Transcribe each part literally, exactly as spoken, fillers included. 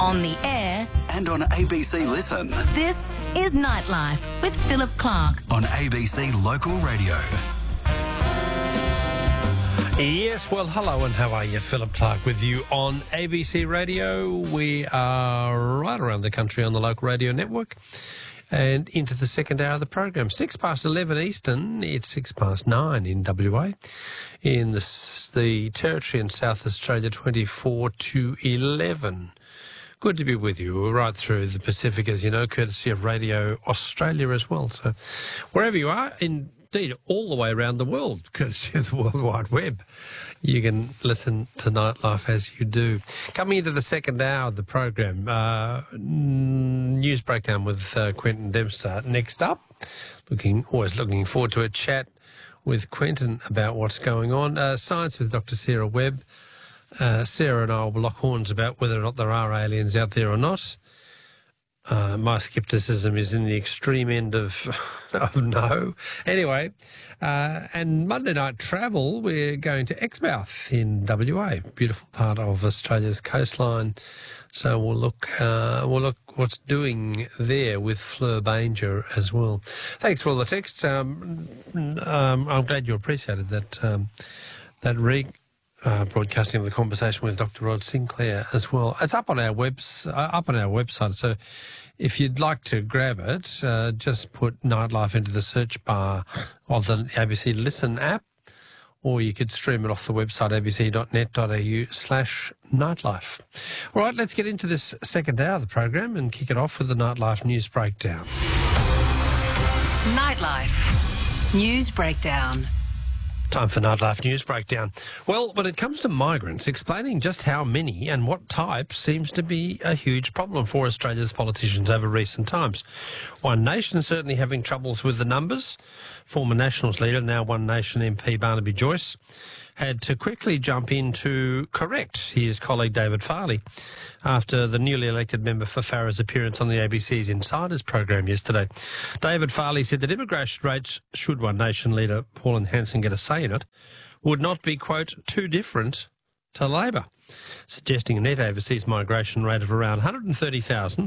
on the air, and on A B C Listen. this is Nightlife with Philip Clark. On A B C Local Radio. Yes, well, hello and how are you? Philip Clark with you on A B C Radio. We are right around the country on the local radio network and into the second hour of the program. Six past eleven Eastern, it's six past nine in W A. In the, the Territory in South Australia, twenty-four to eleven. Good to be with you. We're right through the Pacific, as you know, courtesy of Radio Australia as well. So wherever you are, indeed all the way around the world, courtesy of the World Wide Web, you can listen to Nightlife as you do. Coming into the second hour of the program, uh, news breakdown with uh, Quentin Dempster. Next up, looking always looking forward to a chat with Quentin about what's going on. Uh, Science with Doctor Sarah Webb. Uh, Sarah and I will lock horns about whether or not there are aliens out there or not. Uh, my scepticism is in the extreme end of, of no. Anyway, uh, and Monday Night Travel, we're going to Exmouth in W A, beautiful part of Australia's coastline. So we'll look, uh, we'll look what's doing there with Fleur Banger as well. Thanks for all the texts. Um, um, I'm glad you appreciated that, um, that re- Uh, broadcasting of the conversation with Doctor Rod Sinclair as well. It's up on our webs, uh, up on our website. So, if you'd like to grab it, uh, just put Nightlife into the search bar of the A B C Listen app, or you could stream it off the website abc.net.au slash nightlife. All right, let's get into this second hour of the program and kick it off with the Nightlife News Breakdown. Nightlife News Breakdown. Time for Nightlife News Breakdown. Well, when it comes to migrants, explaining just how many and what type seems to be a huge problem for Australia's politicians over recent times. One Nation certainly having troubles with the numbers. Former Nationals leader, now One Nation M P Barnaby Joyce, had to quickly jump in to correct his colleague David Farley after the newly elected member for Farrer's appearance on the A B C's Insiders program yesterday. David Farley said that immigration rates, should One Nation leader Pauline Hanson get a say in it, would not be, quote, too different to Labor, suggesting a net overseas migration rate of around one hundred thirty thousand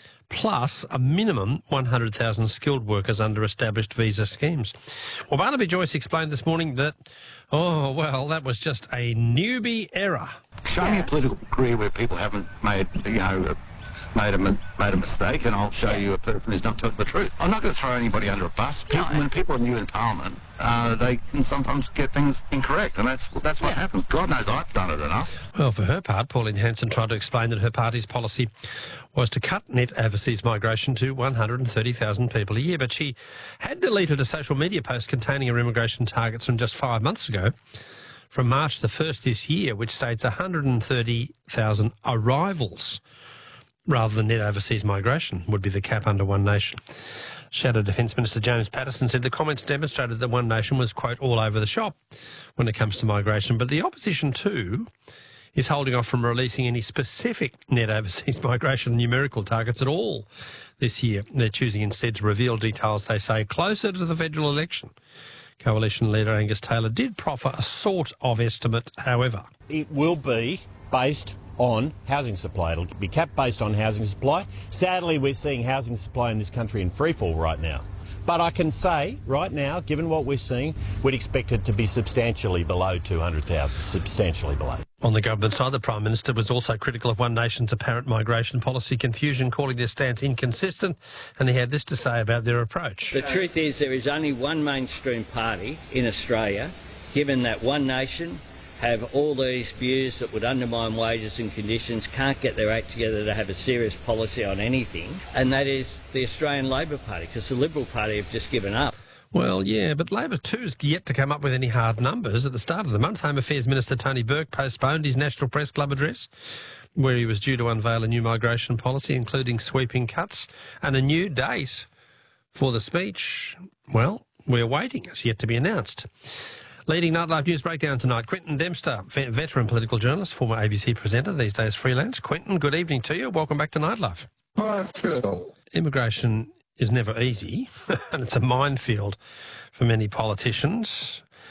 plus a minimum one hundred thousand skilled workers under established visa schemes. Well, Barnaby Joyce explained this morning that, oh, well, that was just a newbie error. Show me a political career where people haven't made, you know, made a, made a mistake, and I'll show you a person who's not telling the truth. I'm not going to throw anybody under a bus. People, no. When people are new in Parliament, uh, they can sometimes get things incorrect, and that's that's what yeah. happens. God knows I've done it enough. Well, for her part, Pauline Hanson tried to explain that her party's policy was to cut net overseas migration to one hundred thirty thousand people a year, but she had deleted a social media post containing her immigration targets from just five months ago, from March the first this year, which states one hundred thirty thousand arrivals rather than net overseas migration would be the cap under One Nation. Shadow Defence Minister James Patterson said the comments demonstrated that One Nation was, quote, all over the shop when it comes to migration, but the opposition too is holding off from releasing any specific net overseas migration numerical targets at all this year. They're choosing instead to reveal details, they say, closer to the federal election. Coalition leader Angus Taylor did proffer a sort of estimate, however. It will be based on housing supply. It'll be capped based on housing supply. Sadly, we're seeing housing supply in this country in freefall right now. But I can say, right now, given what we're seeing, we'd expect it to be substantially below two hundred thousand, substantially below. On the government side, the Prime Minister was also critical of One Nation's apparent migration policy confusion, calling their stance inconsistent, and he had this to say about their approach. The truth is there is only one mainstream party in Australia, given that One Nation have all these views that would undermine wages and conditions, can't get their act together to have a serious policy on anything, and that is the Australian Labor Party, because the Liberal Party have just given up. Well, yeah, but Labor too is yet to come up with any hard numbers. At the start of the month, Home Affairs Minister Tony Burke postponed his National Press Club address, where he was due to unveil a new migration policy, including sweeping cuts, and a new date for the speech. Well, we're waiting. It's yet to be announced. Leading Nightlife News Breakdown tonight, Quentin Dempster, veteran political journalist, former A B C presenter, these days freelance. Quentin, good evening to you. Welcome back to Nightlife. Hi, Phil. Immigration is never easy, and it's a minefield for many politicians.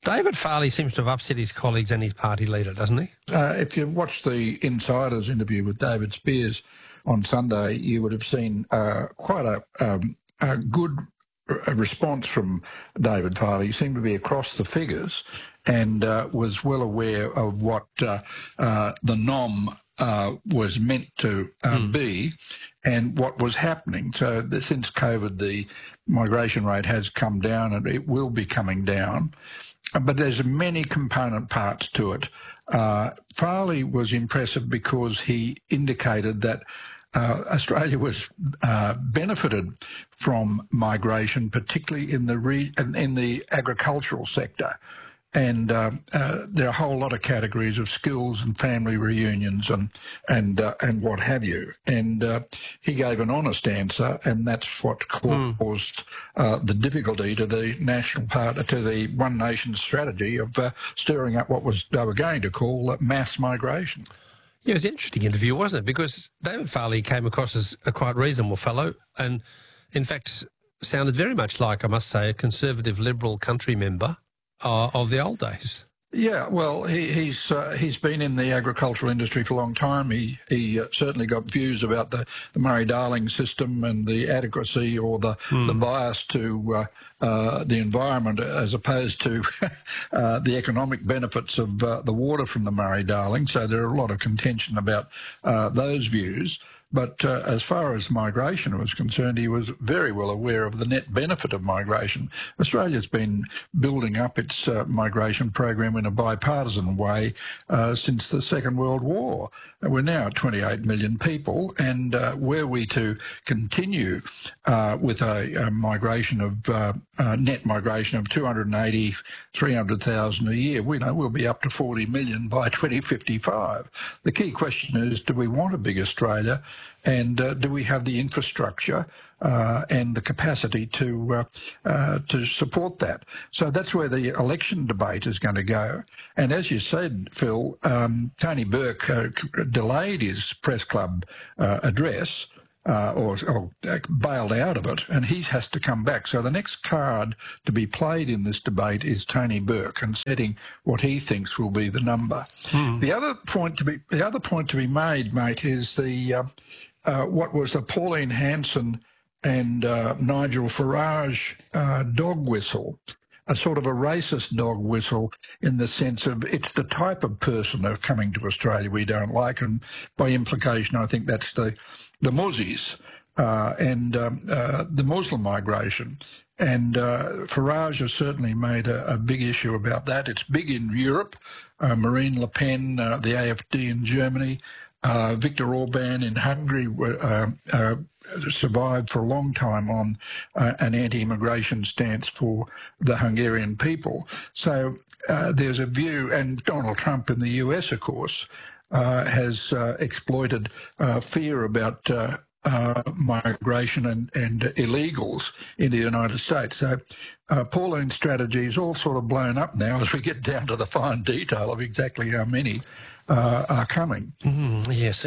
David Farley seems to have upset his colleagues and his party leader, doesn't he? Uh, if you watch the Insider's interview with David Spears on Sunday, you would have seen uh, quite a, um, a good a response from David Farley. He seemed to be across the figures and uh, was well aware of what uh, uh, the N O M uh, was meant to uh, mm. be and what was happening. So the, since COVID, the migration rate has come down and it will be coming down. But there's many component parts to it. Uh, Farley was impressive because he indicated that uh, Australia was uh, benefited from migration, particularly in the re in the agricultural sector. And um, uh, there are a whole lot of categories of skills and family reunions and and uh, and what have you. And uh, he gave an honest answer, and that's what caused mm. uh, the difficulty to the national part to the One Nation strategy of uh, stirring up what was they were going to call uh, mass migration. Yeah, it was an interesting interview, wasn't it? Because David Farley came across as a quite reasonable fellow, and in fact sounded very much like, I must say, a conservative Liberal country member Uh, of the old days. Yeah, well, he, he's uh, he's been in the agricultural industry for a long time. He he uh, certainly got views about the, the Murray-Darling system and the adequacy or the mm. the bias to uh, uh, the environment as opposed to uh, the economic benefits of uh, the water from the Murray-Darling. So there are a lot of contention about uh, those views. But uh, as far as migration was concerned, he was very well aware of the net benefit of migration. Australia's been building up its uh, migration program in a bipartisan way uh, since the Second World War. We're now at twenty-eight million people, and uh, were we to continue uh, with a, a migration of uh, uh, net migration of two hundred eighty, three hundred thousand a year, we know we'll be up to forty million by twenty fifty-five. The key question is, do we want a big Australia? And uh, do we have the infrastructure uh, and the capacity to uh, uh, to support that? So that's where the election debate is going to go. And as you said, Phil, um, Tony Burke uh, delayed his press club uh, address uh, or, or bailed out of it, and he has to come back. So the next card to be played in this debate is Tony Burke and setting what he thinks will be the number. Mm. The other point to be the other point to be made, mate, is the uh, uh, what was the Pauline Hanson and uh, Nigel Farage uh, dog whistle. A sort of a racist dog whistle in the sense of it's the type of person who's coming to Australia we don't like, and by implication I think that's the the Muzzies uh, and um, uh, the Muslim migration. And uh, Farage has certainly made a, a big issue about that. It's big in Europe. Uh, Marine Le Pen, uh, the A F D in Germany, uh, Viktor Orban in Hungary uh, uh, survived for a long time on uh, an anti-immigration stance for the Hungarian people. So uh, there's a view, and Donald Trump in the U S, of course, uh, has uh, exploited uh, fear about uh, uh, migration and, and illegals in the United States. So uh, Pauline's strategy is all sort of blown up now as we get down to the fine detail of exactly how many Uh, are coming. Mm, yes,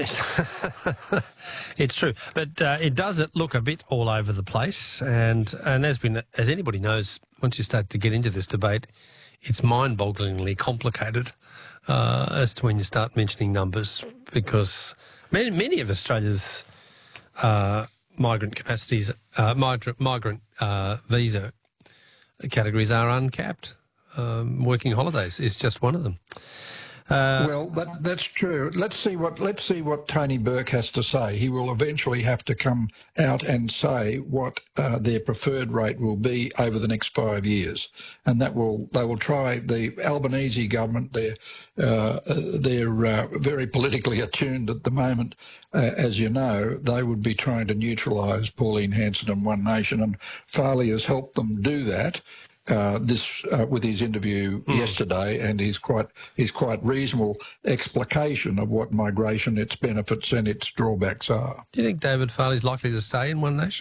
it's true, but uh, it does it look a bit all over the place, and and as we as anybody knows, once you start to get into this debate, it's mind-bogglingly complicated uh, as to when you start mentioning numbers, because many many of Australia's uh, migrant capacities, uh, migrant migrant uh, visa categories are uncapped. Um, working holidays is just one of them. Uh, well, that, that's true. Let's see what let's see what Tony Burke has to say. He will eventually have to come out and say what uh, their preferred rate will be over the next five years, and that will they will try. The Albanese government, they're uh, they're uh, very politically attuned at the moment, uh, as you know. They would be trying to neutralise Pauline Hanson and One Nation, and Farley has helped them do that. Uh, this uh, with his interview mm. yesterday, and his quite his quite reasonable explication of what migration, its benefits and its drawbacks are. Do you think David Farley's likely to stay in One Nation?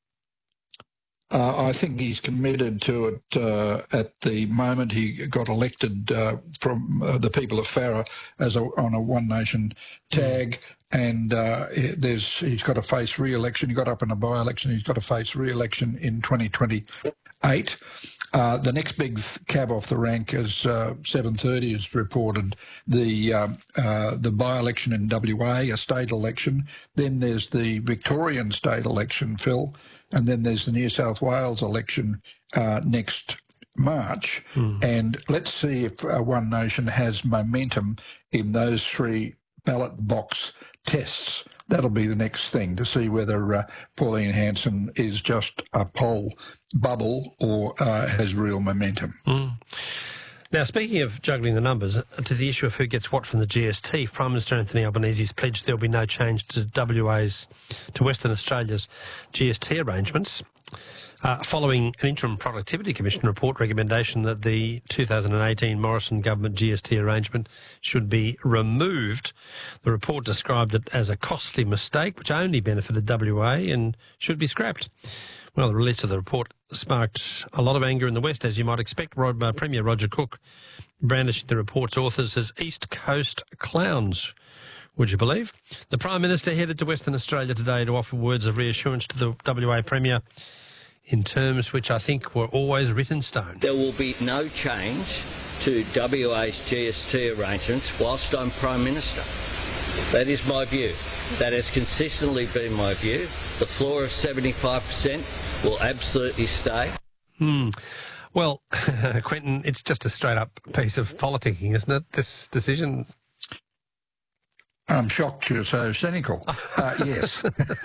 Uh, I think he's committed to it uh, at the moment. He got elected uh, from uh, the people of Farrer as a, on a One Nation tag. Mm. And uh, there's he's got to face re-election. He got up in a by-election. He's got to face re-election in twenty twenty. eight. Uh, the next big cab off the rank is uh, seven thirty has reported the um, uh, the by-election in W A, a state election. Then there's the Victorian state election, Phil, and then there's the New South Wales election uh, next March. Mm. And let's see if uh, One Nation has momentum in those three ballot box tests. That'll be the next thing, to see whether uh, Pauline Hanson is just a poll bubble or uh, has real momentum. Mm. Now, speaking of juggling the numbers, to the issue of who gets what from the G S T, Prime Minister Anthony Albanese's pledged there will be no change to W A's, to Western Australia's G S T arrangements, uh, following an interim Productivity Commission report recommendation that the two thousand eighteen Morrison government G S T arrangement should be removed. The report described it as a costly mistake which only benefited W A and should be scrapped. Well, the release of the report sparked a lot of anger in the West, as you might expect. Rod, uh, Premier Roger Cook brandished the report's authors as East Coast clowns. Would you believe? The Prime Minister headed to Western Australia today to offer words of reassurance to the W A Premier in terms which I think were always written in stone. There will be no change to W A's G S T arrangements whilst I'm Prime Minister. That is my view. That has consistently been my view. The floor of seventy-five percent will absolutely stay. Hmm. Well, Quentin, it's just a straight-up piece of politicking, isn't it, this decision? I'm shocked you're so cynical. Uh, yes.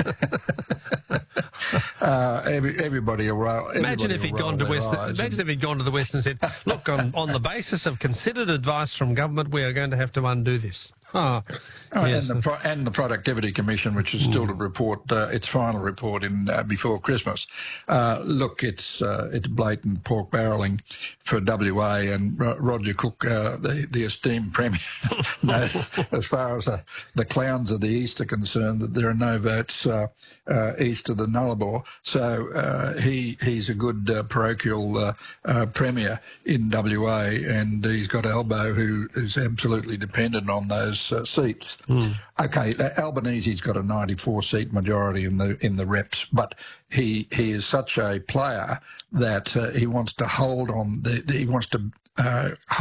uh, every, everybody will. Everybody imagine if he'd gone to Western. Imagine if he'd gone to the West and said, "Look, on, on the basis of considered advice from government, we are going to have to undo this." Oh, oh, yes. and, the Pro- and the Productivity Commission, which is still mm. to report uh, its final report in uh, before Christmas. Uh, look, it's uh, it's blatant pork barrelling for W A, and Ro- Roger Cook, uh, the the esteemed Premier, knows, as far as the, the clowns of the East are concerned, that there are no votes uh, uh, east of the Nullarbor. So uh, he he's a good uh, parochial uh, uh, Premier in W A, and he's got Albo, who is absolutely dependent on those Uh, seats. Mm. Okay, Albanese's got a ninety-four seat majority in the in the reps, but he he is such a player that uh, he wants to hold on. The, the, he wants to uh,